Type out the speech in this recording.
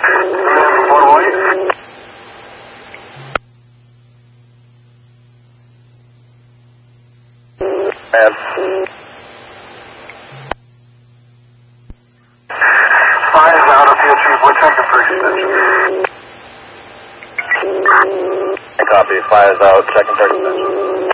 Five out of field chief, what's checking for extension? I copy, 5 is out, checking for extension.